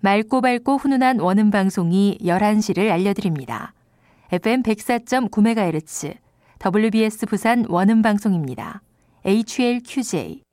맑고 밝고 훈훈한 원음 방송이 11시를 알려드립니다. FM 104.9MHz, WBS 부산 원음 방송입니다. HLQJ,